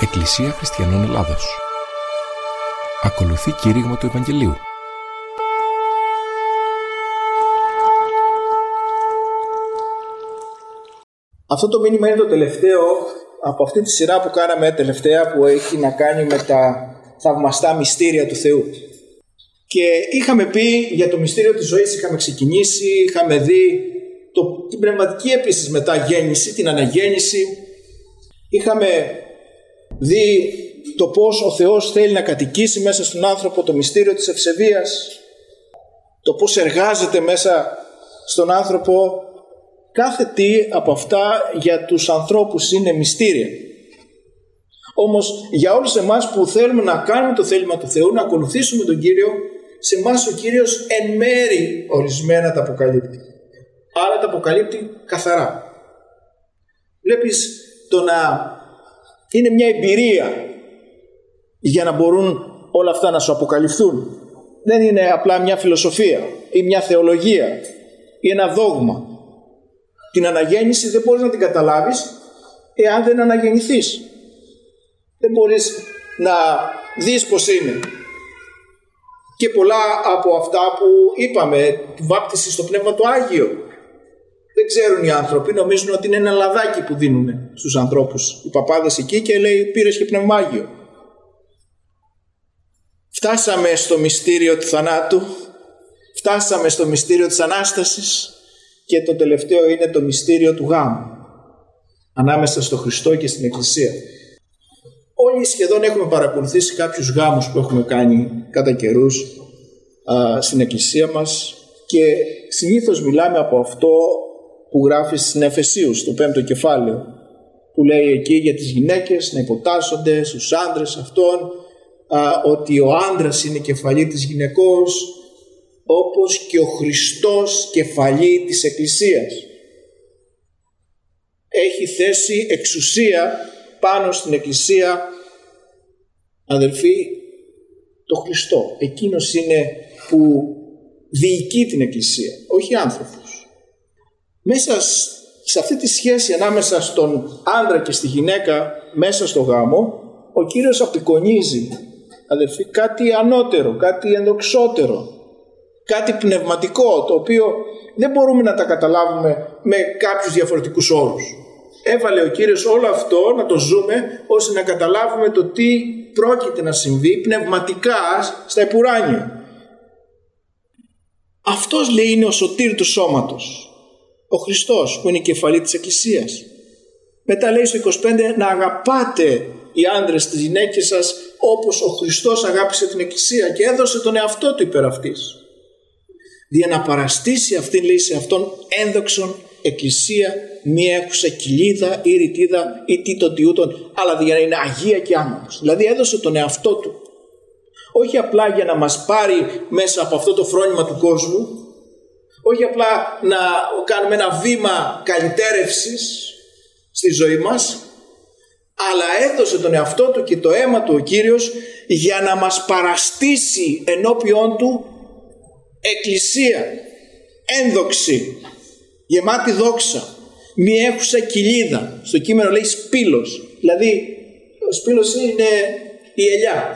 Εκκλησία Χριστιανών Ελλάδος. Ακολουθεί κήρυγμα του Ευαγγελίου. Αυτό το μήνυμα είναι το τελευταίο από αυτή τη σειρά που κάναμε τελευταία, που έχει να κάνει με τα θαυμαστά μυστήρια του Θεού. Και είχαμε πει για το μυστήριο της ζωής, είχαμε ξεκινήσει, είχαμε δει την πνευματική επίσης μεταγέννηση, την αναγέννηση. Είχαμε δει το πώς ο Θεός θέλει να κατοικήσει μέσα στον άνθρωπο, το μυστήριο της ευσεβίας, το πώς εργάζεται μέσα στον άνθρωπο. Κάθε τι από αυτά για τους ανθρώπους είναι μυστήρια. Όμως για όλους εμάς που θέλουμε να κάνουμε το θέλημα του Θεού, να ακολουθήσουμε τον Κύριο, σε εμάς ο Κύριος εν μέρη ορισμένα τα αποκαλύπτει. Άρα τα αποκαλύπτει καθαρά. Βλέπεις, το να είναι μια εμπειρία για να μπορούν όλα αυτά να σου αποκαλυφθούν. Δεν είναι απλά μια φιλοσοφία ή μια θεολογία ή ένα δόγμα. Την αναγέννηση δεν μπορείς να την καταλάβεις εάν δεν αναγεννηθείς. Δεν μπορείς να δεις πως είναι. Και πολλά από αυτά που είπαμε, τη βάπτιση στο Πνεύμα το Άγιο, δεν ξέρουν οι άνθρωποι, νομίζουν ότι είναι ένα λαδάκι που δίνουν στους ανθρώπους οι παπάδες εκεί και λέει πήρες και Πνεύμα Άγιο. Φτάσαμε στο μυστήριο του θανάτου, φτάσαμε στο μυστήριο της Ανάστασης και το τελευταίο είναι το μυστήριο του γάμου ανάμεσα στο Χριστό και στην Εκκλησία. Όλοι σχεδόν έχουμε παρακολουθήσει κάποιους γάμους που έχουμε κάνει κατά καιρούς στην Εκκλησία μας και συνήθως μιλάμε από αυτό που γράφει στην Εφεσίους, στο 5ο κεφάλαιο, που λέει εκεί για τις γυναίκες να υποτάσσονται στους άντρες αυτών, ότι ο άντρας είναι κεφαλή της γυναικός, όπως και ο Χριστός κεφαλή της Εκκλησίας. Έχει θέσει εξουσία πάνω στην Εκκλησία, αδελφοί, το Χριστό. Εκείνος είναι που διοικεί την Εκκλησία, όχι άνθρωπος. Μέσα σε αυτή τη σχέση ανάμεσα στον άντρα και στη γυναίκα, μέσα στο γάμο, ο Κύριος απεικονίζει, αδελφοί, κάτι ανώτερο, κάτι ενδοξότερο, κάτι πνευματικό, το οποίο δεν μπορούμε να τα καταλάβουμε με κάποιους διαφορετικούς όρους. Έβαλε ο Κύριος όλο αυτό να το ζούμε, ώστε να καταλάβουμε το τι πρόκειται να συμβεί πνευματικά στα επουράνια. Αυτός, λέει, είναι ο σωτήρ του σώματος, ο Χριστός που είναι η κεφαλή της Εκκλησίας. Μετά λέει στο 25 να αγαπάτε οι άντρες τις γυναίκες σας όπως ο Χριστός αγάπησε την Εκκλησία και έδωσε τον εαυτό του υπέρ αυτής, για να παραστήσει αυτήν, λέει, σε αυτόν ένδοξον Εκκλησία, μη έχουσα κοιλίδα ή ρητίδα ή τίτο τιούτον, αλλά για να είναι αγία και άμαχος. Δηλαδή έδωσε τον εαυτό του, όχι απλά για να μας πάρει μέσα από αυτό το φρόνημα του κόσμου, όχι απλά να κάνουμε ένα βήμα καλυτέρευσης στη ζωή μας, αλλά έδωσε τον εαυτό του και το αίμα του ο Κύριος για να μας παραστήσει ενώπιον του Εκκλησία ένδοξη, γεμάτη δόξα, μη έχουσα κοιλίδα. Στο κείμενο λέει σπήλος, δηλαδή ο σπήλος είναι η ελιά,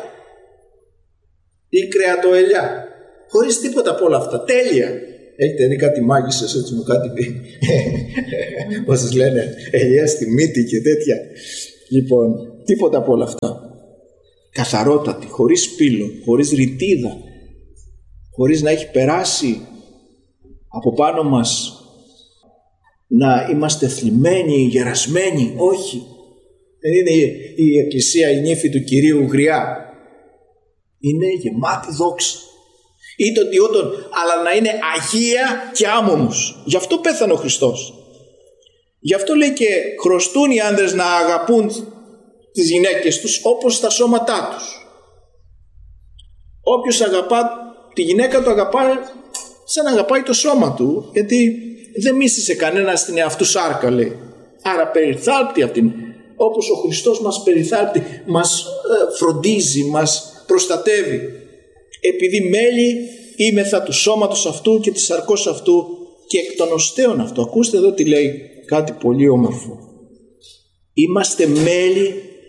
η κρεατοελιά, χωρίς τίποτα από όλα αυτά, τέλεια. Έχετε δει κάτι μάγισσες έτσι με κάτι πώς σας λένε, ελιά στη μύτη και τέτοια? Λοιπόν, τίποτα από όλα αυτά. Καθαρότατη, χωρίς σπήλο, χωρίς ρητίδα, χωρίς να έχει περάσει από πάνω μας να είμαστε θλιμμένοι, γερασμένοι. Όχι, δεν είναι η Εκκλησία η νύφη του Κυρίου γριά, είναι γεμάτη δόξα ή τον τιούτον, αλλά να είναι αγία και άμωμος. Γι' αυτό πέθανε ο Χριστός. Γι' αυτό λέει και χρωστούν οι άνδρες να αγαπούν τις γυναίκες τους όπως τα σώματά τους. Όποιος αγαπά τη γυναίκα του αγαπάει σαν να αγαπάει το σώμα του, γιατί δεν μίσησε κανένα στην εαυτού σάρκα, λέει. Άρα περιθάλπτει αυτήν, όπως ο Χριστός μας περιθάλπτει, μας φροντίζει, μας προστατεύει, επειδή μέλη είμεθα του σώματος αυτού και της σαρκός αυτού και εκ των οστέων αυτού. Ακούστε εδώ τι λέει, κάτι πολύ όμορφο. Είμαστε μέλη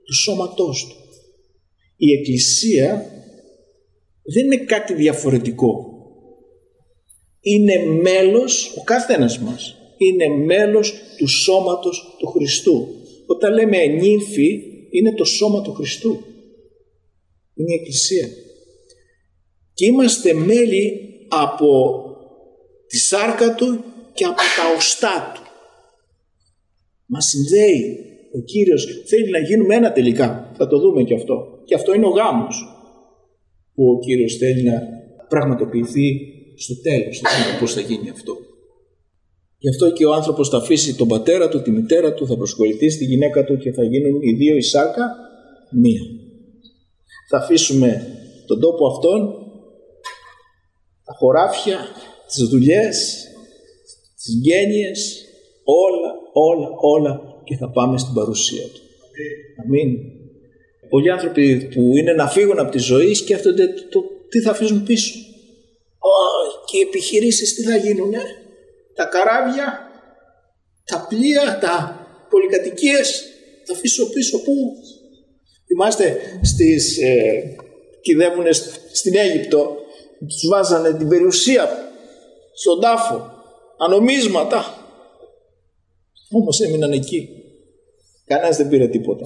του σώματός του. Η Εκκλησία δεν είναι κάτι διαφορετικό. Είναι μέλος, ο καθένας μας είναι μέλος του σώματος του Χριστού. Όταν λέμε νύμφη, είναι το σώμα του Χριστού. Είναι η Εκκλησία. Και είμαστε μέλη από τη σάρκα του και από τα οστά του. Μας συνδέει. Ο Κύριος θέλει να γίνουμε ένα τελικά. Θα το δούμε και αυτό. Και αυτό είναι ο γάμος που ο Κύριος θέλει να πραγματοποιηθεί στο τέλος. Δεν ξέρω πώς θα γίνει αυτό. Γι' αυτό και ο άνθρωπος θα αφήσει τον πατέρα του, τη μητέρα του, θα προσκοληθεί στη γυναίκα του και θα γίνουν οι δύο η σάρκα μία. Θα αφήσουμε τον τόπο αυτόν, τα χωράφια, τις δουλειές, τις γένειες, όλα και θα πάμε στην παρουσία του. Αμήν. Πολλοί άνθρωποι που είναι να φύγουν από τη ζωή σκέφτονται τι θα αφήσουν πίσω. Και οι επιχειρήσεις τι θα γίνουν, τα καράβια, τα πλοία, τα πολυκατοικίες, θα αφήσω πίσω πού. Θυμάστε κυδεύουνε στην Αίγυπτο, τους βάζανε την περιουσία στον τάφο, ανομίσματα. Όμως έμειναν εκεί. Κανένας δεν πήρε τίποτα.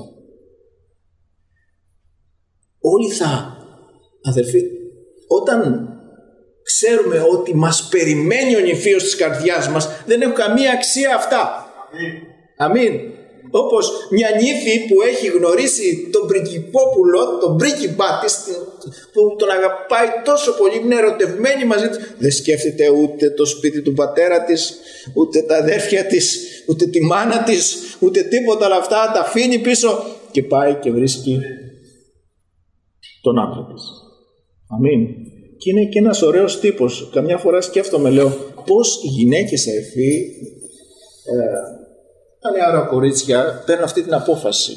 Όλοι αδερφοί, όταν ξέρουμε ότι μας περιμένει ο νηφίος της καρδιάς μας, δεν έχουν καμία αξία αυτά. Αμήν. Όπως μια νύφη που έχει γνωρίσει τον πριγκιπόπουλο, τον πρίγκιπά της, που τον αγαπάει τόσο πολύ, είναι ερωτευμένη μαζί του, δεν σκέφτεται ούτε το σπίτι του πατέρα της, ούτε τα αδέρφια της, ούτε τη μάνα της, ούτε τίποτα, όλα αυτά τα αφήνει πίσω και πάει και βρίσκει τον άντρα της. Αμήν. Και είναι και ένας ωραίος τύπος. Καμιά φορά σκέφτομαι, λέω, πώς οι γυναίκες αδερφοί, τα νεαρά κορίτσια παίρνουν αυτή την απόφαση.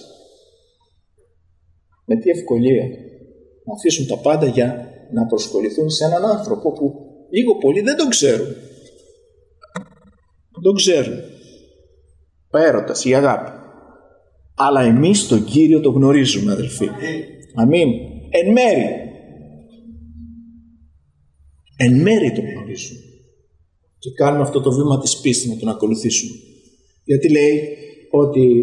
Με τι ευκολία να αφήσουν τα πάντα για να προσκοληθούν σε έναν άνθρωπο που λίγο πολύ δεν τον ξέρουν. Δεν τον ξέρουν. Ο έρωτας, η αγάπη. Αλλά εμείς τον Κύριο τον γνωρίζουμε, αδελφοί. Αμήν. Εν μέρη. Εν μέρη τον γνωρίζουμε. Και κάνουμε αυτό το βήμα της πίστης να τον ακολουθήσουμε. Γιατί λέει ότι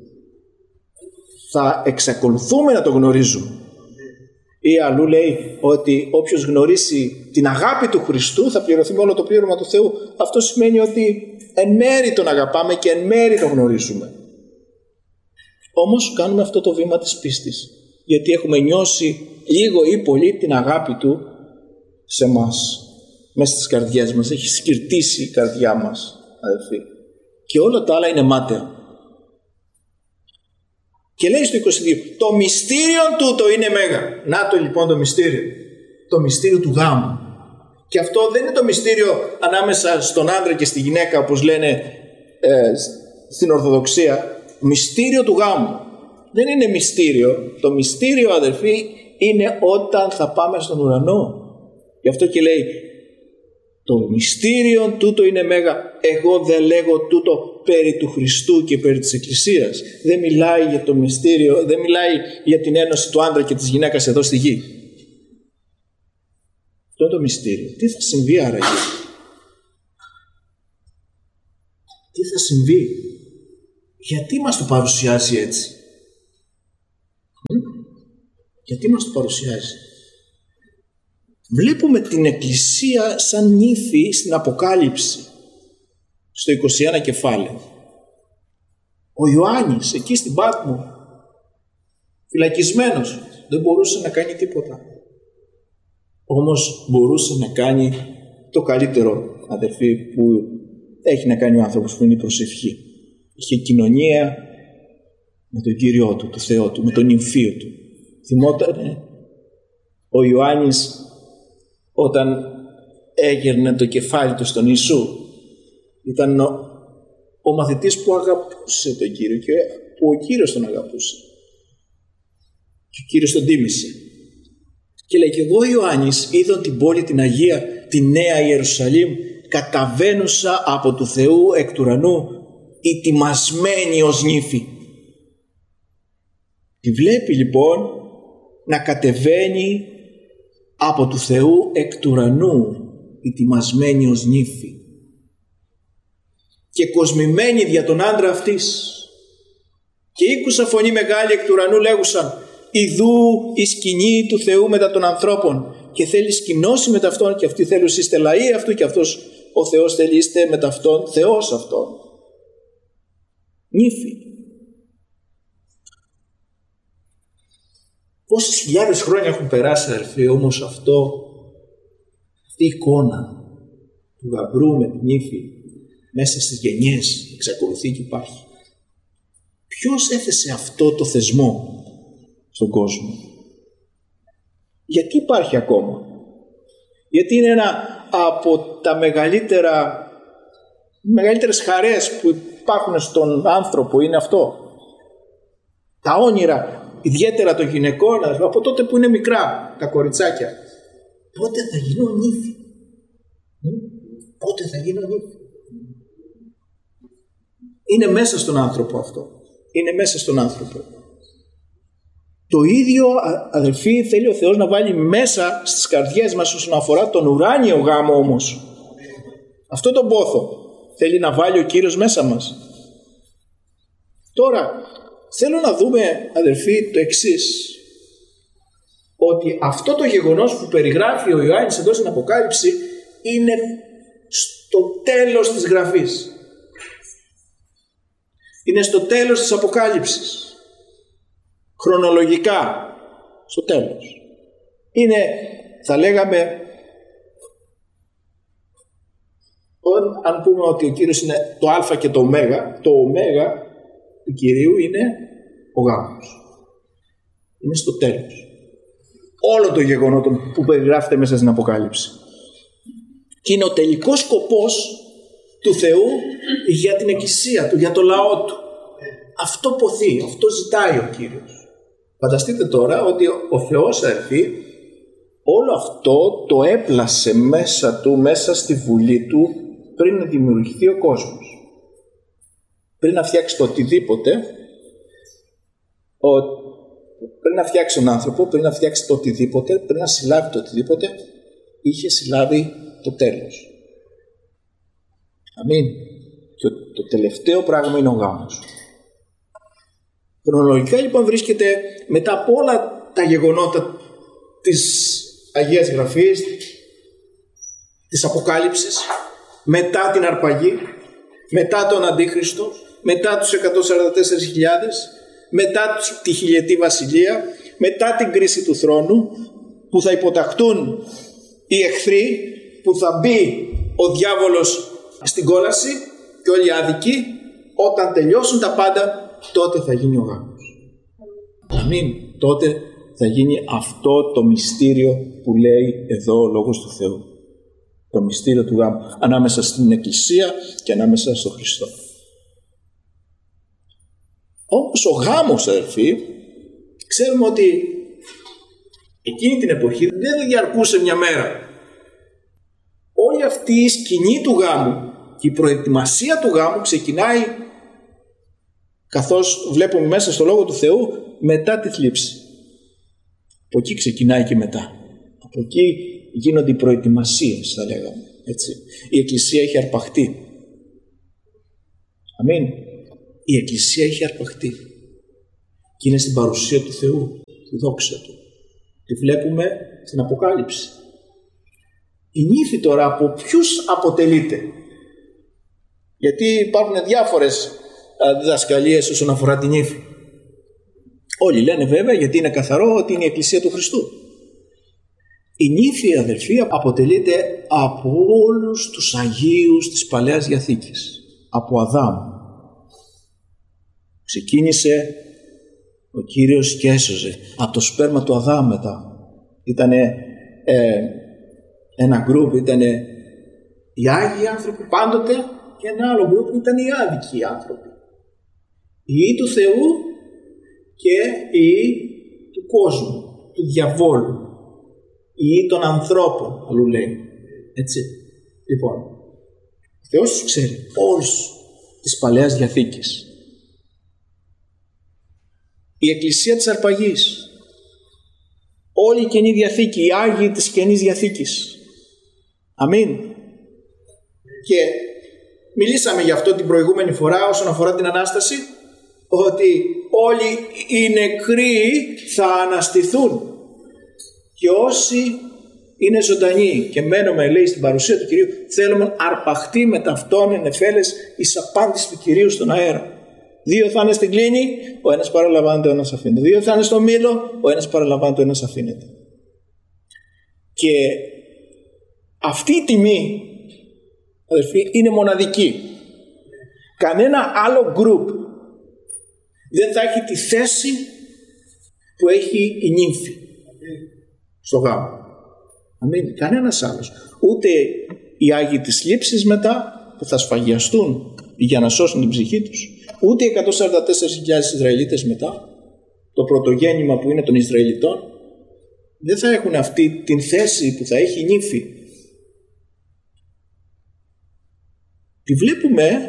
θα εξακολουθούμε να τον γνωρίζουμε. Ή αλλού λέει ότι όποιος γνωρίσει την αγάπη του Χριστού θα πληρωθεί με όλο το πλήρωμα του Θεού. Αυτό σημαίνει ότι εν μέρη τον αγαπάμε και εν μέρη τον γνωρίζουμε. Όμως κάνουμε αυτό το βήμα της πίστης. Γιατί έχουμε νιώσει λίγο ή πολύ την αγάπη του σε μας, μέσα στις καρδιές μας. Έχει σκυρτήσει η καρδιά μας, αδελφοί. Και όλα τα άλλα είναι μάταια. Και λέει στο 22, το μυστήριο τούτο είναι μέγα. Να το λοιπόν το μυστήριο. Το μυστήριο του γάμου. Και αυτό δεν είναι το μυστήριο ανάμεσα στον άντρα και στη γυναίκα, όπως λένε στην Ορθοδοξία. Μυστήριο του γάμου. Δεν είναι μυστήριο. Το μυστήριο, αδελφοί, είναι όταν θα πάμε στον ουρανό. Γι' αυτό και λέει, το μυστήριο τούτο είναι μέγα. Εγώ δεν λέγω τούτο περί του Χριστού και περί της Εκκλησίας. Δεν μιλάει για το μυστήριο, δεν μιλάει για την ένωση του άντρα και της γυναίκας εδώ στη γη. Αυτό είναι το μυστήριο. Τι θα συμβεί άραγε? Τι θα συμβεί? Γιατί μας το παρουσιάζει έτσι? Γιατί μας το παρουσιάζει? Βλέπουμε την Εκκλησία σαν νύφη στην Αποκάλυψη, στο 21 κεφάλαιο. Ο Ιωάννης εκεί στην Πάτμο, φυλακισμένος, δεν μπορούσε να κάνει τίποτα. Όμως μπορούσε να κάνει το καλύτερο, αδερφοί, που έχει να κάνει ο άνθρωπος, που είναι η προσευχή. Είχε κοινωνία με τον Κύριό του, τον Θεό του, με τον νυμφίο του. Θυμότανε ο Ιωάννης όταν έγερνε το κεφάλι του στον Ιησού. Ήταν ο μαθητής που αγαπούσε τον Κύριο και που ο Κύριος τον αγαπούσε. Και ο Κύριος τον τίμησε. Και λέει, και εγώ Ιωάννης είδα την πόλη την Αγία, τη Νέα Ιερουσαλήμ, καταβαίνουσα από του Θεού εκ του ουρανού, ετοιμασμένη ως νύφη. Τη βλέπει λοιπόν να κατεβαίνει από του Θεού εκ του ουρανού, ετοιμασμένη ως νύφη και κοσμημένη δια τον άντρα αυτής. Και ήκουσα φωνή μεγάλη εκ του ουρανού λέγουσαν, ιδού η σκηνή του Θεού μετά των ανθρώπων, και θέλει σκηνώσει με αυτόν, και αυτοί θέλουν είστε λαοί αυτού, και αυτός ο Θεός θέλει είστε με αυτόν Θεός αυτόν. Νύφη. Πόσες χιλιάδες χρόνια έχουν περάσει, αδελφοί, όμως αυτή η εικόνα του γαμπρού με την νύφη μέσα στις γενιές εξακολουθεί και υπάρχει. Ποιος έθεσε αυτό το θεσμό στον κόσμο? Γιατί υπάρχει ακόμα? Γιατί είναι ένα από τα μεγαλύτερες χαρές που υπάρχουν στον άνθρωπο, είναι αυτό. Τα όνειρα, ιδιαίτερα των γυναικών, από τότε που είναι μικρά τα κοριτσάκια. Πότε θα γίνω νύφη? Πότε θα γίνω νύφη? Είναι μέσα στον άνθρωπο αυτό. Είναι μέσα στον άνθρωπο. Το ίδιο, αδελφοί, θέλει ο Θεός να βάλει μέσα στις καρδιές μας όσον αφορά τον ουράνιο γάμο όμως. Αυτό τον πόθο θέλει να βάλει ο Κύριος μέσα μας. Τώρα, θέλω να δούμε, αδελφοί, το εξής. Ότι αυτό το γεγονός που περιγράφει ο Ιωάννης εδώ στην Αποκάλυψη είναι στο τέλος της γραφής. Είναι στο τέλος της Αποκάλυψης. Χρονολογικά, στο τέλος. Είναι, θα λέγαμε, αν πούμε ότι ο Κύριος είναι το Α και το Ω, το Ω του Κυρίου είναι ο γάμος. Είναι στο τέλος. Όλο το γεγονότο που περιγράφεται μέσα στην Αποκάλυψη. Και είναι ο τελικός σκοπός του Θεού για την Εκκλησία του, για το λαό του. Αυτό ποθεί, αυτό ζητάει ο Κύριος. Φανταστείτε τώρα ότι ο Θεός, αδελφοί, όλο αυτό το έπλασε μέσα του, μέσα στη βουλή του, πριν να δημιουργηθεί ο κόσμος. Πριν να φτιάξει το οτιδήποτε, πριν να φτιάξει τον άνθρωπο, πριν να φτιάξει το οτιδήποτε, πριν να συλλάβει το οτιδήποτε, είχε συλλάβει το τέλος. Αμήν. Και το τελευταίο πράγμα είναι ο γάμος. Χρονολογικά λοιπόν βρίσκεται μετά από όλα τα γεγονότα της Αγίας Γραφής, της Αποκάλυψης, μετά την αρπαγή, μετά τον Αντίχριστο, μετά τους 144.000, μετά τη χιλιετή βασιλεία, μετά την κρίση του θρόνου, που θα υποταχτούν οι εχθροί, που θα μπει ο διάβολος στην κόλαση και όλοι οι άδικοι. Όταν τελειώσουν τα πάντα, τότε θα γίνει ο γάμος. Αμήν. Τότε θα γίνει αυτό το μυστήριο που λέει εδώ ο Λόγος του Θεού. Το μυστήριο του γάμου ανάμεσα στην Εκκλησία και ανάμεσα στον Χριστό. Όμως ο γάμος, αδελφοί, ξέρουμε ότι εκείνη την εποχή δεν διαρκούσε μια μέρα. Όλη αυτή η σκηνή του γάμου και η προετοιμασία του γάμου ξεκινάει, καθώς βλέπουμε μέσα στο Λόγο του Θεού, μετά τη θλίψη. Από εκεί ξεκινάει και μετά. Από εκεί γίνονται οι προετοιμασίες, θα λέγαμε. Έτσι. Η Εκκλησία έχει αρπαχτεί. Αμήν. Η Εκκλησία έχει αρπαχτεί. Και είναι στην παρουσία του Θεού, στη δόξα Του. Τη βλέπουμε στην Αποκάλυψη. Η νύφη τώρα από ποιους αποτελείται? Γιατί υπάρχουν διάφορες διδασκαλίες όσον αφορά την νύφη. Όλοι λένε βέβαια, γιατί είναι καθαρό, ότι είναι η Εκκλησία του Χριστού. Η νύφη, αδελφοί, αποτελείται από όλους τους Αγίους της Παλαιάς Διαθήκης. Από Αδάμ. Ξεκίνησε ο Κύριος και έσωζε. Από το σπέρμα του Αδάμ μετά. Ήτανε ένα γκρουπ, ήτανε οι Άγιοι άνθρωποι πάντοτε, και ένα άλλο γκρουπ ήταν οι άδικοι άνθρωποι. Οι Υιοί του Θεού και οι Υιοί του κόσμου, του διαβόλου. Οι Υιοί των ανθρώπων, αλλού λέει. Έτσι. Λοιπόν, ο Θεός τους ξέρει όλους της Παλαιάς Διαθήκης. η Εκκλησία της Αρπαγής, όλη η Καινή Διαθήκη, οι Άγιοι της Καινής Διαθήκης. Αμήν. Και μιλήσαμε γι' αυτό την προηγούμενη φορά όσον αφορά την Ανάσταση, ότι όλοι οι νεκροί θα αναστηθούν και όσοι είναι ζωντανοί και μένουμε, λέει, στην παρουσία του Κυρίου, θέλουμε αρπαχτεί με ταυτόν εν εφέλες εις απάντηση του Κυρίου στον αέρα. Δύο θα είναι στην κλίνη, ο ένας παραλαμβάνεται, ο ένας αφήνεται. Δύο θα είναι στο μήλο, ο ένας παραλαμβάνεται, ο ένας αφήνεται. Και αυτή η τιμή, αδελφοί, είναι μοναδική. Κανένα άλλο group δεν θα έχει τη θέση που έχει η νύμφη στο γάμο. Αμήν. Κανένας άλλος. Ούτε οι Άγιοι της Λήψης μετά που θα σφαγιαστούν για να σώσουν την ψυχή τους, ούτε οι 144.000 Ισραηλίτες μετά, το πρωτογέννημα που είναι των Ισραηλιτών, δεν θα έχουν αυτή την θέση που θα έχει η νύμφη. Τη βλέπουμε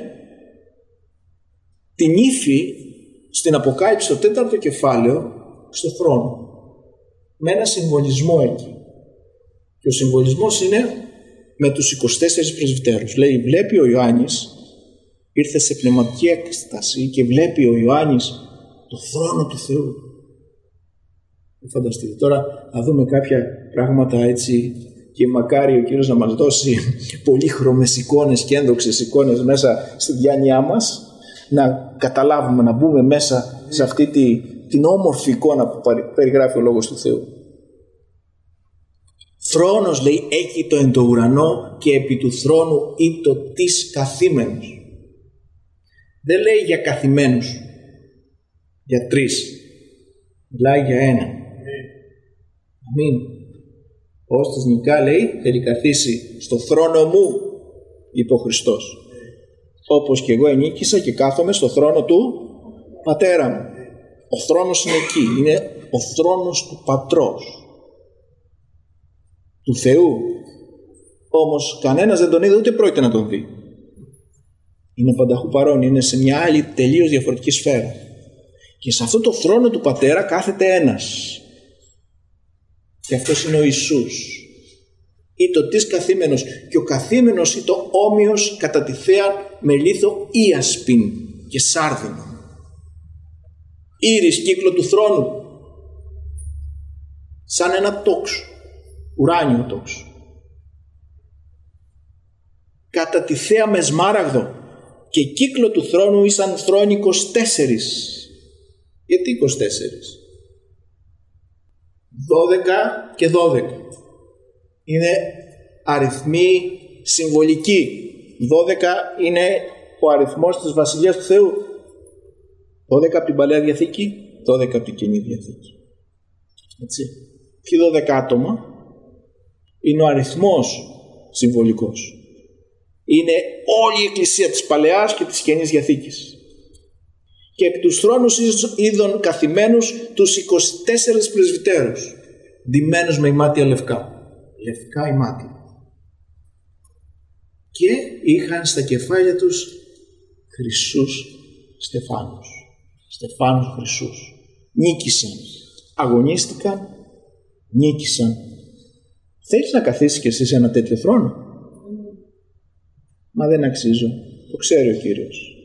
την νύφη στην Αποκάλυψη, στο 4ο κεφάλαιο, στο θρόνο, με ένα συμβολισμό εκεί. Και ο συμβολισμός είναι με τους 24 πρεσβυτέρους. Λέει, βλέπει ο Ιωάννης, ήρθε σε πνευματική έκσταση και βλέπει ο Ιωάννης το θρόνο του Θεού. Φανταστείτε. Τώρα να δούμε κάποια πράγματα έτσι, και μακάρι ο Κύριος να μας δώσει πολύχρωμες εικόνες και ένδοξες εικόνες μέσα στη διάνοιά μας, να καταλάβουμε, να μπούμε μέσα σε αυτή την όμορφη εικόνα που περιγράφει ο Λόγος του Θεού. Θρόνος, λέει, έχει το εν το ουρανό και επί του θρόνου ή το της καθήμενος. Δεν λέει για καθημένους, για τρεις. Μιλάει για ένα. Αμήν. Ώστις νικά, λέει, θέλει καθίσει στο θρόνο μου, είπε ο Χριστός. Όπως και εγώ ενίκησα και κάθομαι στο θρόνο του Πατέρα μου. Ο θρόνος είναι εκεί. Είναι ο θρόνος του Πατρός, του Θεού. Όμως κανένας δεν τον είδε, ούτε πρόκειται να τον δει. Είναι πανταχού παρόν, είναι σε μια άλλη τελείως διαφορετική σφαίρα. Και σε αυτό το θρόνο του Πατέρα κάθεται ένας. Και αυτός είναι ο Ιησούς. Ή το της καθήμενος. Και ο καθήμενος ή το όμοιος κατά τη θέα με λίθο ίασπιν και σάρδινο. Ήρις κύκλο του θρόνου. Σαν ένα τόξο. Ουράνιο τόξο. Κατά τη θέα με σμάραγδο. Και κύκλο του θρόνου ήσαν θρόνοι 24. Γιατί 24? 12 και 12. Είναι αριθμοί συμβολικοί. 12 είναι ο αριθμός της Βασιλείας του Θεού. 12 από την Παλαιά Διαθήκη, 12 από την Καινή Διαθήκη. Έτσι. Και 12 άτομα είναι ο αριθμός συμβολικός. Είναι όλη η Εκκλησία της Παλαιάς και της Καινής Διαθήκης. Και επί τους θρόνους είδων καθημένους τους 24 πρεσβυτέρους, ντυμένους με ημάτια λευκά. Λευκά ημάτια. Και είχαν στα κεφάλια τους χρυσούς στεφάνους. Στεφάνους χρυσούς. Νίκησαν. Αγωνίστηκαν. Νίκησαν. Θέλεις να καθίσεις κι εσύ σε ένα τέτοιο θρόνο? Μα δεν αξίζω. Το ξέρει ο Κύριος.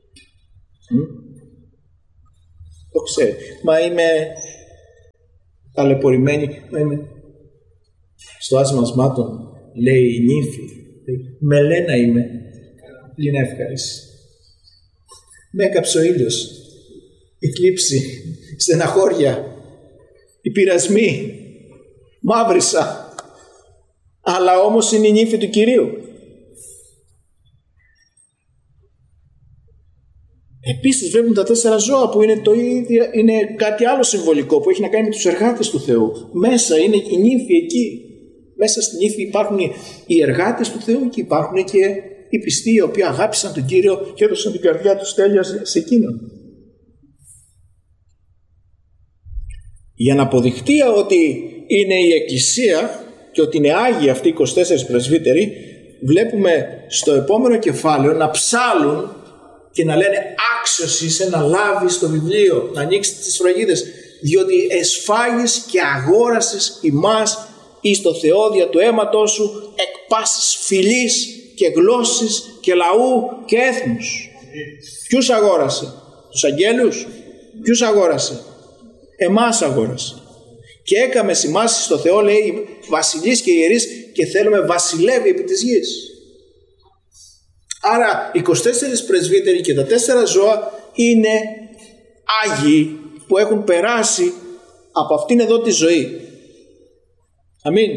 Το ξέρει. Μα είμαι ταλαιπωρημένη. Μα είμαι στο άσμα ασμάτων, λέει η νύφη. Με λένα είμαι. Είναι εύχαρης. Με έκαψε ο ήλιος. Η θλίψη, στεναχώρια, οι πειρασμοί. Μαύρισα. Αλλά όμως είναι η νύφη του Κυρίου. Επίσης βλέπουμε τα 4 ζώα που είναι το ίδιο, είναι κάτι άλλο συμβολικό που έχει να κάνει με τους εργάτες του Θεού. Μέσα είναι η νύφη εκεί. Μέσα στην νύφη υπάρχουν οι εργάτες του Θεού και υπάρχουν και οι πιστοί οι οποίοι αγάπησαν τον Κύριο και έδωσαν την καρδιά τους τέλεια σε εκείνον. Για να αποδειχτεί ότι είναι η Εκκλησία και ότι είναι Άγιοι αυτοί οι 24 πρεσβύτεροι, βλέπουμε στο επόμενο κεφάλαιο να ψάλουν και να λένε άξιος είσαι να λάβεις το βιβλίο, να ανοίξεις τις σφραγίδες, διότι εσφάγεις και αγόρασες ημάς εις το Θεό δια του αίματός σου εκ πάσης φυλής και γλώσσης και λαού και έθνους. Ποιους αγόρασε? Τους αγγέλους? Ποιους αγόρασε? Εμάς αγόρασε. Και έκαμε ημάς στο Θεό, λέει, βασιλείς και ιερείς, και θέλουμε βασιλεύει επί της γης. Άρα 24 πρεσβύτεροι και τα 4 ζώα είναι άγιοι που έχουν περάσει από αυτήν εδώ τη ζωή. Αμήν.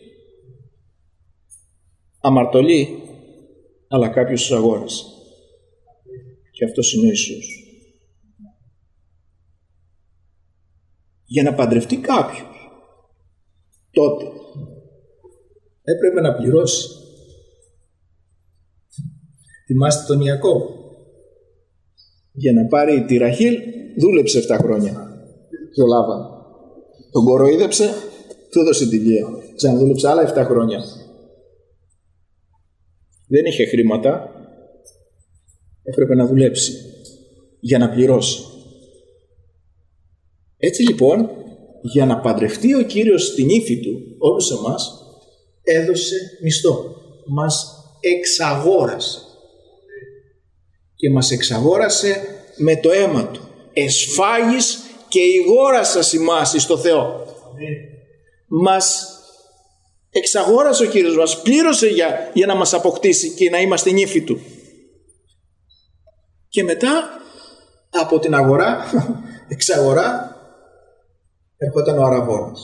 Αμαρτωλοί, αλλά κάποιος τους αγόρασε. Και αυτός είναι ο Ιησούς. Για να παντρευτεί κάποιος, τότε έπρεπε να πληρώσει. Θυμάστε τον Ιακώβ? Για να πάρει τη Ραχήλ δούλεψε 7 χρόνια. Και ο Λάβαν τον κοροϊδέψε, του έδωσε τη Λία. Ξαναδούλεψε άλλα 7 χρόνια. Δεν είχε χρήματα, έπρεπε να δουλέψει για να πληρώσει. Έτσι λοιπόν, για να παντρευτεί ο Κύριος την ύφη του όλους εμάς, έδωσε μισθό. Μας εξαγόρασε. Και μας εξαγόρασε με το αίμα του. Εσφάγεις και ηγόρασας ημάς εις το Θεό. Μας εξαγόρασε ο Κύριος, μας πλήρωσε για να μας αποκτήσει και να είμαστε νύφη του. Και μετά από την αγορά, εξαγορά, έρχονταν ο αραβώνας.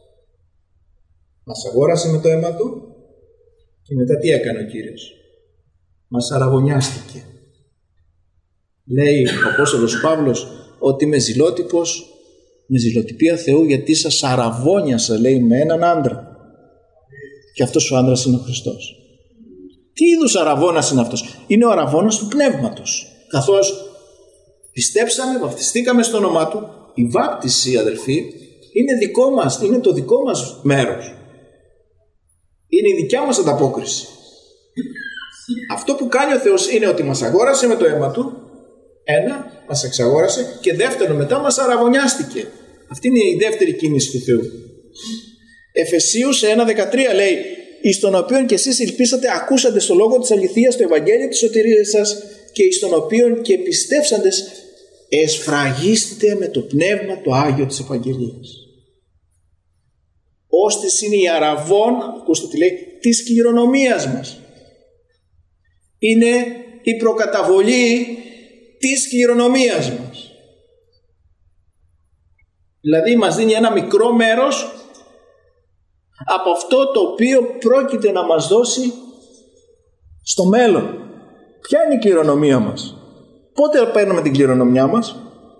Μας αγόρασε με το αίμα του και μετά τι έκανε ο Κύριος? Μας αραβωνιάστηκε. Λέει ο Απόστολος Παύλος ότι είμαι ζηλότυπος, με ζηλοτυπία Θεού, γιατί σας αραβώνιασα, λέει, με έναν άντρα. Και αυτός ο άντρας είναι ο Χριστός. Τι είδους αραβώνας είναι αυτός? Είναι ο αραβώνας του πνεύματος. Καθώς πιστέψαμε, βαπτιστήκαμε στο όνομά του, η βάπτιση, αδελφοί, είναι δικό μας, είναι το δικό μας μέρος. Είναι η δικιά μας ανταπόκριση. Αυτό που κάνει ο Θεός είναι ότι μας αγόρασε με το αίμα του, ένα, μας εξαγόρασε, και δεύτερο, μετά μας αραβωνιάστηκε. Αυτή είναι η δεύτερη κίνηση του Θεού. Εφεσίους 1:13 λέει, εις τον οποίον και εσείς ελπίσατε, ακούσατε στο λόγο της αληθείας, το Ευαγγέλιο της σωτηρίας σας, και εις τον οποίον και πιστεύσαντες εσφραγίστητε με το πνεύμα το Άγιο της Ευαγγελίας. Ώστις είναι η αραβών, ακούστε τι λέει, της κληρονομίας μας. Είναι η προκαταβολή της κληρονομίας μας. Δηλαδή μας δίνει ένα μικρό μέρος από αυτό το οποίο πρόκειται να μας δώσει στο μέλλον. Ποια είναι η κληρονομία μας? Πότε παίρνουμε την κληρονομιά μας?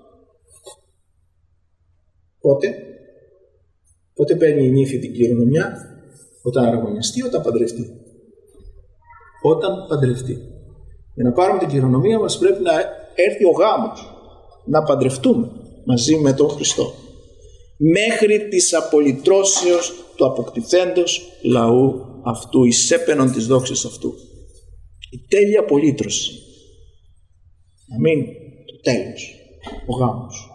Πότε παίρνει η νύφη την κληρονομιά? Όταν αραβωνιαστεί, όταν παντρευτεί. Όταν παντρευτεί. Για να πάρουμε την κληρονομία μας πρέπει να έρθει ο γάμος. Να παντρευτούμε μαζί με τον Χριστό. Μέχρι της απολυτρώσεως του αποκτηθέντος λαού αυτού, εις έπαινον της δόξης αυτού. Η τέλεια απολύτρωση. Αμήν. Το τέλος. Ο γάμος.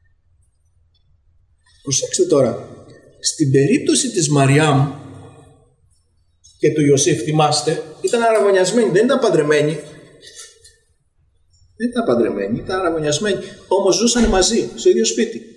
Προσέξτε τώρα. Στην περίπτωση της Μαριάμ και του Ιωσήφ, θυμάστε, ήταν αραβωνιασμένοι, δεν ήταν παντρεμένοι. Δεν ήταν παντρεμένοι, ήταν αραβωνιασμένοι. Όμως ζούσαν μαζί, στο ίδιο σπίτι.